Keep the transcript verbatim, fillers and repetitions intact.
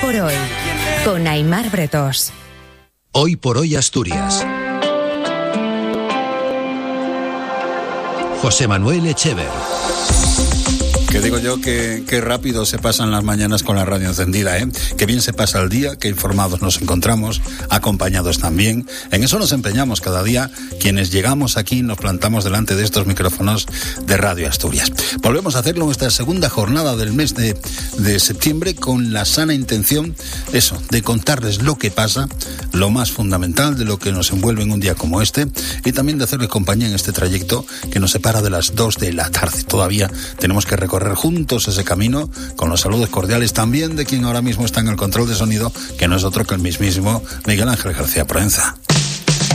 por hoy, con Aimar Bretós. Hoy por hoy Asturias. José Manuel Echever. Que digo yo que, que rápido se pasan las mañanas con la radio encendida, ¿eh? Que bien se pasa el día, que informados nos encontramos, acompañados también. En eso nos empeñamos cada día quienes llegamos aquí y nos plantamos delante de estos micrófonos de Radio Asturias. Volvemos a hacerlo en esta segunda jornada del mes de, de septiembre con la sana intención, eso, de contarles lo que pasa, lo más fundamental de lo que nos envuelve en un día como este, y también de hacerles compañía en este trayecto que nos separa de las dos de la tarde. Todavía tenemos que recorrer juntos ese camino, con los saludos cordiales también de quien ahora mismo está en el control de sonido, que no es otro que el mismísimo Miguel Ángel García Proenza.